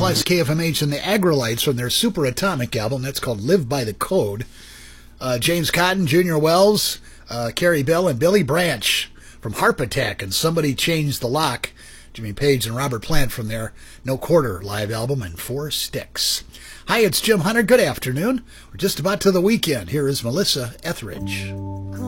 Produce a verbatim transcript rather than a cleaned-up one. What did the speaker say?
plus K F M H and the Agrolites from their Super Atomic album. That's called Live by the Code. Uh, James Cotton, Junior Wells, uh, Carrie Bell, and Billy Branch from Harp Attack and Somebody Changed the Lock. Jimmy Page and Robert Plant from their No Quarter live album and Four Sticks. Hi, it's Jim Hunter. Good afternoon. We're just about to the weekend. Here is Melissa Etheridge.